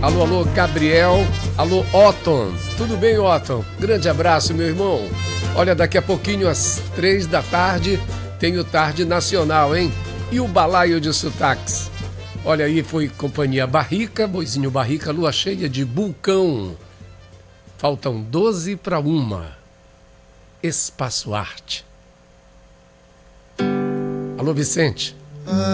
Alô, alô, Gabriel. Alô, Otton. Tudo bem, Otton? Grande abraço, meu irmão. Olha, daqui a pouquinho, às 3 da tarde, tem o Tarde Nacional, hein? E o Balaio de Sotaques. Olha aí, foi Companhia Barrica, Boizinho Barrica, Lua Cheia de Bulcão. Faltam 12 para 1. Espaço Arte. Alô, Vicente.